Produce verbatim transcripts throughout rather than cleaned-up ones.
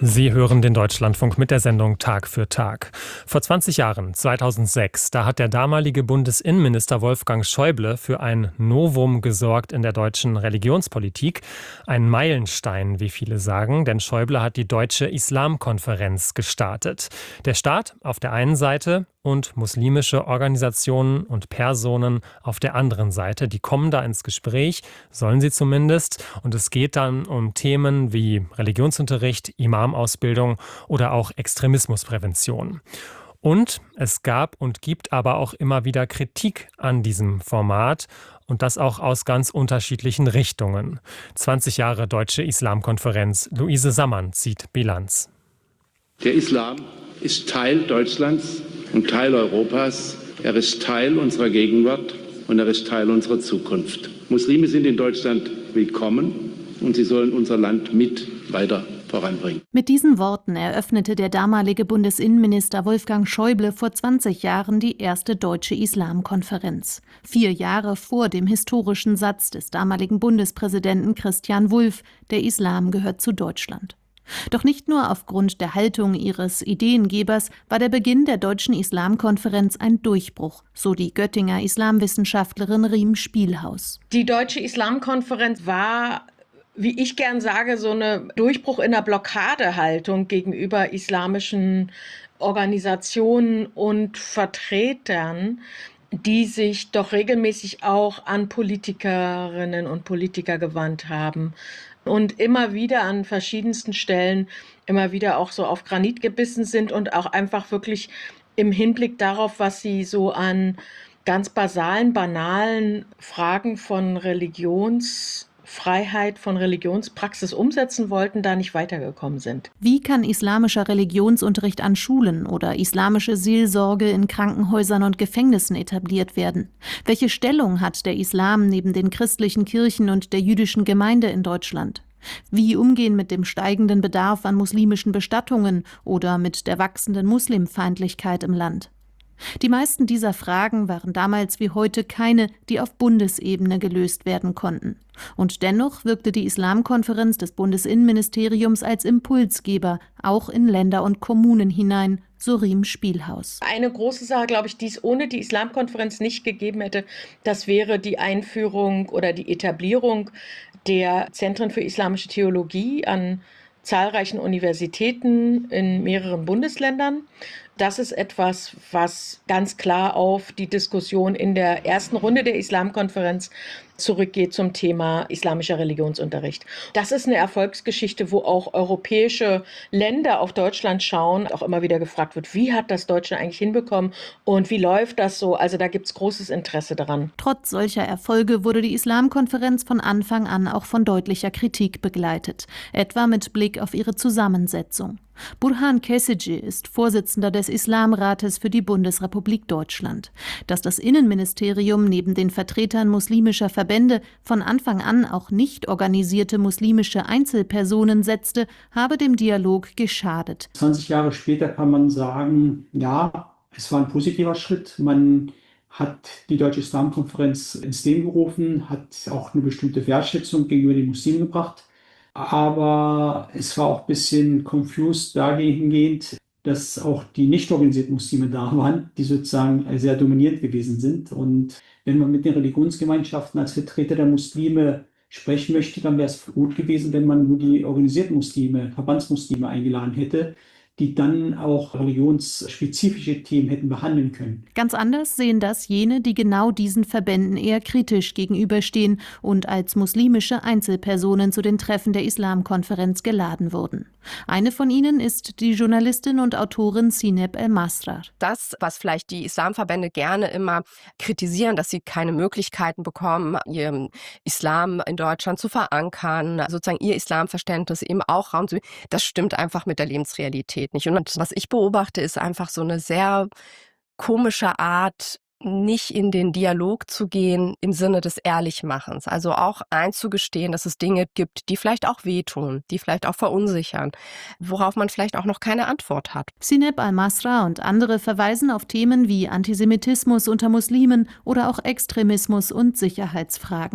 Sie hören den Deutschlandfunk mit der Sendung Tag für Tag. Vor zwanzig Jahren, zweitausendsechs, da hat der damalige Bundesinnenminister Wolfgang Schäuble für ein Novum gesorgt in der deutschen Religionspolitik. Ein Meilenstein, wie viele sagen, denn Schäuble hat die Deutsche Islamkonferenz gestartet. Der Staat auf der einen Seite und muslimische Organisationen und Personen auf der anderen Seite. Die kommen da ins Gespräch, sollen sie zumindest. Und es geht dann um Themen wie Religionsunterricht, Imamausbildung oder auch Extremismusprävention. Und es gab und gibt aber auch immer wieder Kritik an diesem Format und das auch aus ganz unterschiedlichen Richtungen. zwanzig Jahre Deutsche Islamkonferenz. Luise Sammann zieht Bilanz. Der Islam ist Teil Deutschlands und Teil Europas. Er ist Teil unserer Gegenwart und er ist Teil unserer Zukunft. Muslime sind in Deutschland willkommen und sie sollen unser Land mit weiter voranbringen. Mit diesen Worten eröffnete der damalige Bundesinnenminister Wolfgang Schäuble vor zwanzig Jahren die erste Deutsche Islamkonferenz. Vier Jahre vor dem historischen Satz des damaligen Bundespräsidenten Christian Wulff: Der Islam gehört zu Deutschland. Doch nicht nur aufgrund der Haltung ihres Ideengebers war der Beginn der Deutschen Islamkonferenz ein Durchbruch, so die Göttinger Islamwissenschaftlerin Riem Spielhaus. Die Deutsche Islamkonferenz war, wie ich gern sage, so eine Durchbruch in der Blockadehaltung gegenüber islamischen Organisationen und Vertretern, die sich doch regelmäßig auch an Politikerinnen und Politiker gewandt haben und immer wieder an verschiedensten Stellen immer wieder auch so auf Granit gebissen sind und auch einfach wirklich im Hinblick darauf, was sie so an ganz basalen, banalen Fragen von Religionsfreiheit, von Religionspraxis umsetzen wollten, da nicht weitergekommen sind. Wie kann islamischer Religionsunterricht an Schulen oder islamische Seelsorge in Krankenhäusern und Gefängnissen etabliert werden? Welche Stellung hat der Islam neben den christlichen Kirchen und der jüdischen Gemeinde in Deutschland? Wie umgehen mit dem steigenden Bedarf an muslimischen Bestattungen oder mit der wachsenden Muslimfeindlichkeit im Land? Die meisten dieser Fragen waren damals wie heute keine, die auf Bundesebene gelöst werden konnten. Und dennoch wirkte die Islamkonferenz des Bundesinnenministeriums als Impulsgeber auch in Länder und Kommunen hinein, so Riem Spielhaus. Eine große Sache, glaube ich, die es ohne die Islamkonferenz nicht gegeben hätte, das wäre die Einführung oder die Etablierung der Zentren für islamische Theologie an zahlreichen Universitäten in mehreren Bundesländern. Das ist etwas, was ganz klar auf die Diskussion in der ersten Runde der Islamkonferenz zurückgeht zum Thema islamischer Religionsunterricht. Das ist eine Erfolgsgeschichte, wo auch europäische Länder auf Deutschland schauen, auch immer wieder gefragt wird, wie hat das Deutschland eigentlich hinbekommen und wie läuft das so? Also da gibt es großes Interesse daran. Trotz solcher Erfolge wurde die Islamkonferenz von Anfang an auch von deutlicher Kritik begleitet, etwa mit Blick auf ihre Zusammensetzung. Burhan Kesici ist Vorsitzender des Islamrates für die Bundesrepublik Deutschland. Dass das Innenministerium neben den Vertretern muslimischer Verbände von Anfang an auch nicht organisierte muslimische Einzelpersonen setzte, habe dem Dialog geschadet. zwanzig Jahre später kann man sagen, ja, es war ein positiver Schritt. Man hat die Deutsche Islamkonferenz ins Leben gerufen, hat auch eine bestimmte Wertschätzung gegenüber den Muslimen gebracht. Aber es war auch ein bisschen confused dahingehend, dass auch die nicht organisierten Muslime da waren, die sozusagen sehr dominierend gewesen sind. Und wenn man mit den Religionsgemeinschaften als Vertreter der Muslime sprechen möchte, dann wäre es gut gewesen, wenn man nur die organisierten Muslime, Verbandsmuslime eingeladen hätte, die dann auch religionsspezifische Themen hätten behandeln können. Ganz anders sehen das jene, die genau diesen Verbänden eher kritisch gegenüberstehen und als muslimische Einzelpersonen zu den Treffen der Islamkonferenz geladen wurden. Eine von ihnen ist die Journalistin und Autorin Sineb El-Masrar. Das, was vielleicht die Islamverbände gerne immer kritisieren, dass sie keine Möglichkeiten bekommen, ihren Islam in Deutschland zu verankern, sozusagen ihr Islamverständnis eben auch Raum zu bieten, das stimmt einfach mit der Lebensrealität nicht. Und was ich beobachte, ist einfach so eine sehr komische Art, nicht in den Dialog zu gehen im Sinne des Ehrlichmachens. Also auch einzugestehen, dass es Dinge gibt, die vielleicht auch wehtun, die vielleicht auch verunsichern, worauf man vielleicht auch noch keine Antwort hat. Sineb Al-Masra und andere verweisen auf Themen wie Antisemitismus unter Muslimen oder auch Extremismus und Sicherheitsfragen.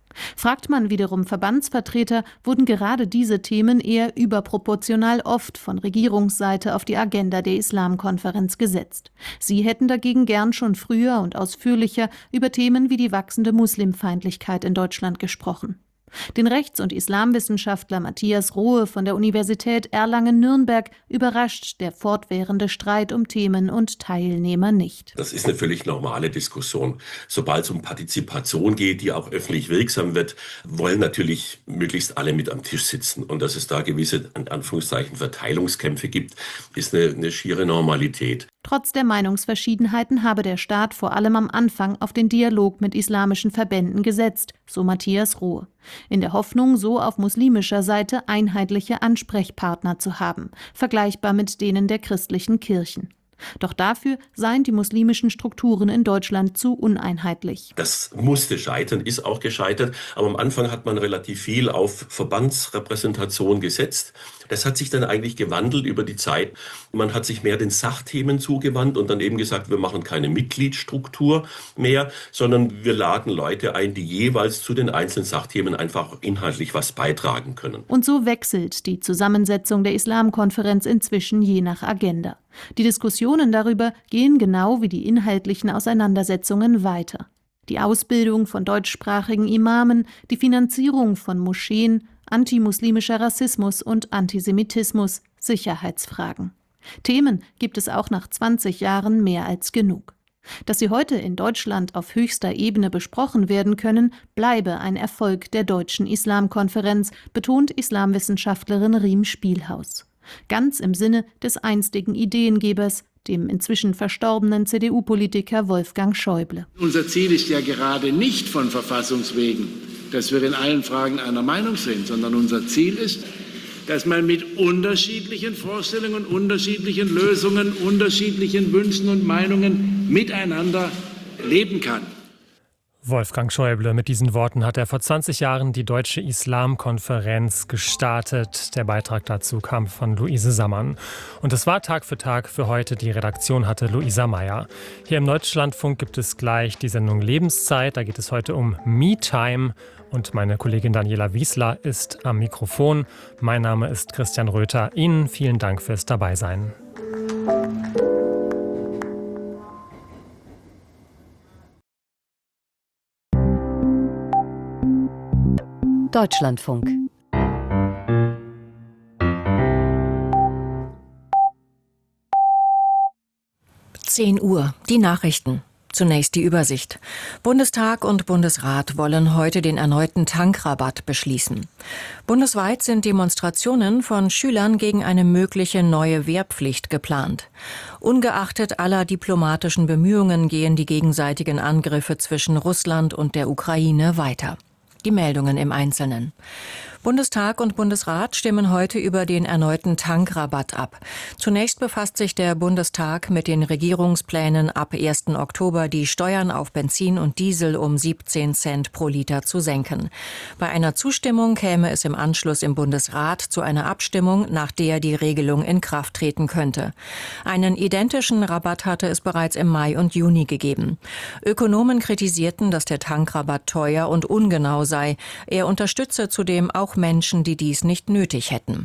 Fragt man wiederum Verbandsvertreter, wurden gerade diese Themen eher überproportional oft von Regierungsseite auf die Agenda der Islamkonferenz gesetzt. Sie hätten dagegen gern schon früher und ausführlicher über Themen wie die wachsende Muslimfeindlichkeit in Deutschland gesprochen. Den Rechts- und Islamwissenschaftler Matthias Rohe von der Universität Erlangen-Nürnberg überrascht der fortwährende Streit um Themen und Teilnehmer nicht. Das ist eine völlig normale Diskussion. Sobald es um Partizipation geht, die auch öffentlich wirksam wird, wollen natürlich möglichst alle mit am Tisch sitzen. Und dass es da gewisse, in Anführungszeichen, Verteilungskämpfe gibt, ist eine, eine schiere Normalität. Trotz der Meinungsverschiedenheiten habe der Staat vor allem am Anfang auf den Dialog mit islamischen Verbänden gesetzt, so Matthias Rohe, in der Hoffnung, so auf muslimischer Seite einheitliche Ansprechpartner zu haben, vergleichbar mit denen der christlichen Kirchen. Doch dafür seien die muslimischen Strukturen in Deutschland zu uneinheitlich. Das musste scheitern, ist auch gescheitert. Aber am Anfang hat man relativ viel auf Verbandsrepräsentation gesetzt. Das hat sich dann eigentlich gewandelt über die Zeit. Man hat sich mehr den Sachthemen zugewandt und dann eben gesagt, wir machen keine Mitgliedsstruktur mehr, sondern wir laden Leute ein, die jeweils zu den einzelnen Sachthemen einfach inhaltlich was beitragen können. Und so wechselt die Zusammensetzung der Islamkonferenz inzwischen je nach Agenda. Die Diskussionen darüber gehen genau wie die inhaltlichen Auseinandersetzungen weiter. Die Ausbildung von deutschsprachigen Imamen, die Finanzierung von Moscheen, antimuslimischer Rassismus und Antisemitismus, Sicherheitsfragen. Themen gibt es auch nach zwanzig Jahren mehr als genug. Dass sie heute in Deutschland auf höchster Ebene besprochen werden können, bleibe ein Erfolg der Deutschen Islamkonferenz, betont Islamwissenschaftlerin Riem Spielhaus. Ganz im Sinne des einstigen Ideengebers, dem inzwischen verstorbenen C D U-Politiker Wolfgang Schäuble. Unser Ziel ist ja gerade nicht von Verfassungswegen, dass wir in allen Fragen einer Meinung sind, sondern unser Ziel ist, dass man mit unterschiedlichen Vorstellungen, unterschiedlichen Lösungen, unterschiedlichen Wünschen und Meinungen miteinander leben kann. Wolfgang Schäuble, mit diesen Worten hat er vor zwanzig Jahren die Deutsche Islamkonferenz gestartet. Der Beitrag dazu kam von Luise Sammann. Und es war Tag für Tag für heute. Die Redaktion hatte Luisa Meyer. Hier im Deutschlandfunk gibt es gleich die Sendung Lebenszeit. Da geht es heute um Me-Time. Und meine Kollegin Daniela Wiesler ist am Mikrofon. Mein Name ist Christian Röther. Ihnen vielen Dank fürs Dabeisein. Deutschlandfunk. zehn Uhr, die Nachrichten. Zunächst die Übersicht. Bundestag und Bundesrat wollen heute den erneuten Tankrabatt beschließen. Bundesweit sind Demonstrationen von Schülern gegen eine mögliche neue Wehrpflicht geplant. Ungeachtet aller diplomatischen Bemühungen gehen die gegenseitigen Angriffe zwischen Russland und der Ukraine weiter. Die Meldungen im Einzelnen. Bundestag und Bundesrat stimmen heute über den erneuten Tankrabatt ab. Zunächst befasst sich der Bundestag mit den Regierungsplänen, ab ersten Oktober die Steuern auf Benzin und Diesel um siebzehn Cent pro Liter zu senken. Bei einer Zustimmung käme es im Anschluss im Bundesrat zu einer Abstimmung, nach der die Regelung in Kraft treten könnte. Einen identischen Rabatt hatte es bereits im Mai und Juni gegeben. Ökonomen kritisierten, dass der Tankrabatt teuer und ungenau sei. Er unterstütze zudem auch Menschen, die dies nicht nötig hätten.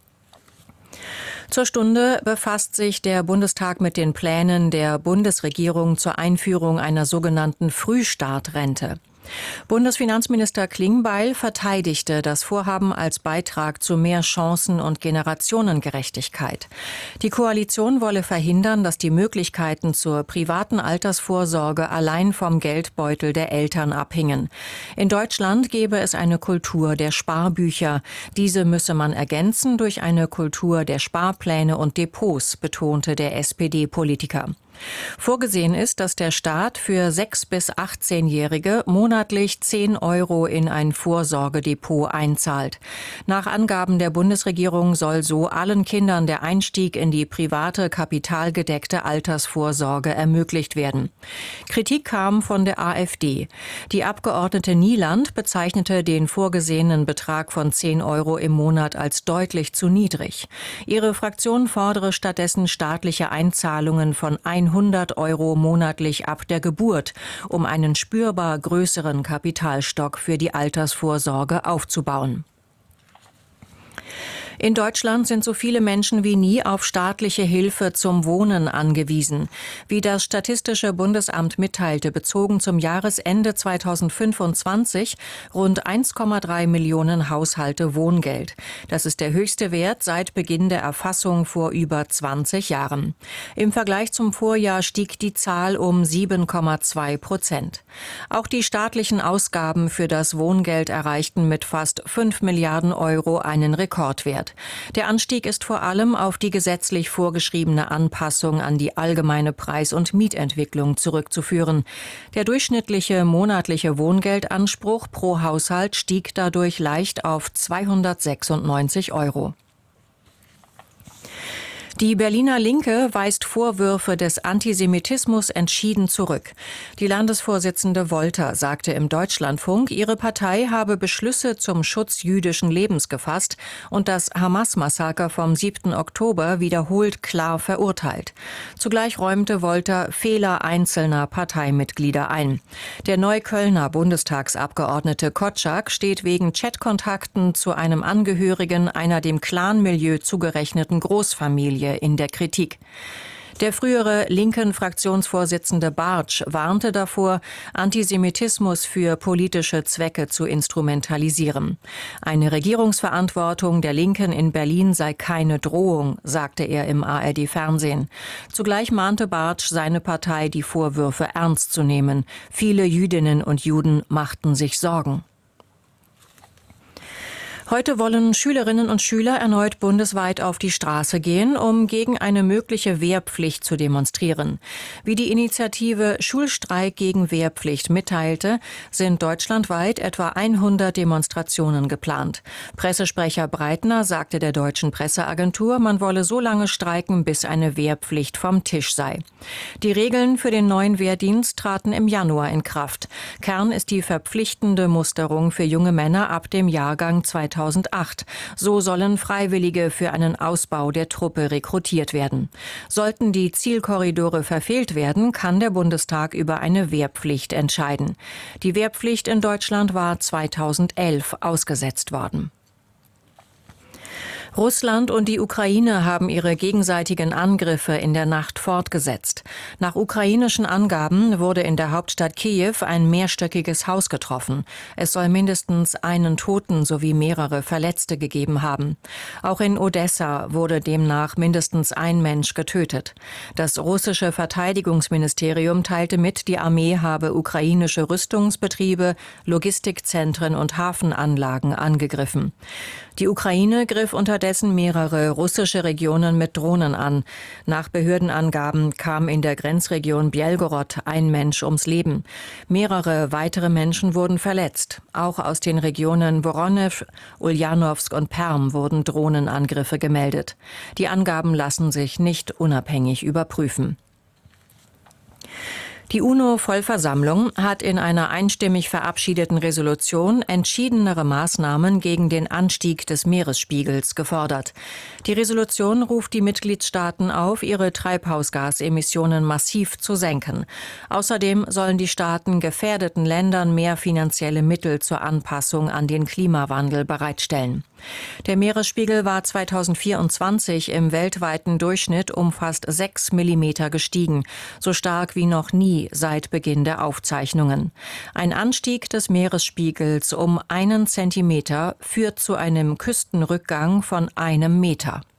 Zur Stunde befasst sich der Bundestag mit den Plänen der Bundesregierung zur Einführung einer sogenannten Frühstartrente. Bundesfinanzminister Klingbeil verteidigte das Vorhaben als Beitrag zu mehr Chancen und Generationengerechtigkeit. Die Koalition wolle verhindern, dass die Möglichkeiten zur privaten Altersvorsorge allein vom Geldbeutel der Eltern abhingen. In Deutschland gäbe es eine Kultur der Sparbücher. Diese müsse man ergänzen durch eine Kultur der Sparpläne und Depots, betonte der S P D-Politiker. Vorgesehen ist, dass der Staat für sechs- bis achtzehnjährige monatlich zehn Euro in ein Vorsorgedepot einzahlt. Nach Angaben der Bundesregierung soll so allen Kindern der Einstieg in die private, kapitalgedeckte Altersvorsorge ermöglicht werden. Kritik kam von der A f D. Die Abgeordnete Nieland bezeichnete den vorgesehenen Betrag von zehn Euro im Monat als deutlich zu niedrig. Ihre Fraktion fordere stattdessen staatliche Einzahlungen von hundert Euro monatlich ab der Geburt, um einen spürbar größeren Kapitalstock für die Altersvorsorge aufzubauen. In Deutschland sind so viele Menschen wie nie auf staatliche Hilfe zum Wohnen angewiesen. Wie das Statistische Bundesamt mitteilte, bezogen zum Jahresende zweitausendfünfundzwanzig rund eins Komma drei Millionen Haushalte Wohngeld. Das ist der höchste Wert seit Beginn der Erfassung vor über zwanzig Jahren. Im Vergleich zum Vorjahr stieg die Zahl um sieben Komma zwei Prozent. Auch die staatlichen Ausgaben für das Wohngeld erreichten mit fast fünf Milliarden Euro einen Rekordwert. Der Anstieg ist vor allem auf die gesetzlich vorgeschriebene Anpassung an die allgemeine Preis- und Mietentwicklung zurückzuführen. Der durchschnittliche monatliche Wohngeldanspruch pro Haushalt stieg dadurch leicht auf zweihundertsechsundneunzig Euro. Die Berliner Linke weist Vorwürfe des Antisemitismus entschieden zurück. Die Landesvorsitzende Wolter sagte im Deutschlandfunk, ihre Partei habe Beschlüsse zum Schutz jüdischen Lebens gefasst und das Hamas-Massaker vom siebten Oktober wiederholt klar verurteilt. Zugleich räumte Wolter Fehler einzelner Parteimitglieder ein. Der Neuköllner Bundestagsabgeordnete Kotschak steht wegen Chatkontakten zu einem Angehörigen einer dem Clanmilieu zugerechneten Großfamilie in der Kritik. Der frühere linken Fraktionsvorsitzende Bartsch warnte davor, Antisemitismus für politische Zwecke zu instrumentalisieren. Eine Regierungsverantwortung der Linken in Berlin sei keine Drohung, sagte er im A R D-Fernsehen. Zugleich mahnte Bartsch seine Partei, die Vorwürfe ernst zu nehmen. Viele Jüdinnen und Juden machten sich Sorgen. Heute wollen Schülerinnen und Schüler erneut bundesweit auf die Straße gehen, um gegen eine mögliche Wehrpflicht zu demonstrieren. Wie die Initiative Schulstreik gegen Wehrpflicht mitteilte, sind deutschlandweit etwa hundert Demonstrationen geplant. Pressesprecher Breitner sagte der deutschen Presseagentur, man wolle so lange streiken, bis eine Wehrpflicht vom Tisch sei. Die Regeln für den neuen Wehrdienst traten im Januar in Kraft. Kern ist die verpflichtende Musterung für junge Männer ab dem Jahrgang zweitausendacht. So sollen Freiwillige für einen Ausbau der Truppe rekrutiert werden. Sollten die Zielkorridore verfehlt werden, kann der Bundestag über eine Wehrpflicht entscheiden. Die Wehrpflicht in Deutschland war zweitausendelf ausgesetzt worden. Russland und die Ukraine haben ihre gegenseitigen Angriffe in der Nacht fortgesetzt. Nach ukrainischen Angaben wurde in der Hauptstadt Kiew ein mehrstöckiges Haus getroffen. Es soll mindestens einen Toten sowie mehrere Verletzte gegeben haben. Auch in Odessa wurde demnach mindestens ein Mensch getötet. Das russische Verteidigungsministerium teilte mit, die Armee habe ukrainische Rüstungsbetriebe, Logistikzentren und Hafenanlagen angegriffen. Die Ukraine griff unterdessen mehrere russische Regionen mit Drohnen an. Nach Behördenangaben kam in der Grenzregion Bjelgorod ein Mensch ums Leben. Mehrere weitere Menschen wurden verletzt. Auch aus den Regionen Woronew, Uljanowsk und Perm wurden Drohnenangriffe gemeldet. Die Angaben lassen sich nicht unabhängig überprüfen. Die UNO-Vollversammlung hat in einer einstimmig verabschiedeten Resolution entschiedenere Maßnahmen gegen den Anstieg des Meeresspiegels gefordert. Die Resolution ruft die Mitgliedstaaten auf, ihre Treibhausgasemissionen massiv zu senken. Außerdem sollen die Staaten gefährdeten Ländern mehr finanzielle Mittel zur Anpassung an den Klimawandel bereitstellen. Der Meeresspiegel war zweitausendvierundzwanzig im weltweiten Durchschnitt um fast sechs Millimeter gestiegen, so stark wie noch nie seit Beginn der Aufzeichnungen. Ein Anstieg des Meeresspiegels um einen Zentimeter führt zu einem Küstenrückgang von einem Meter.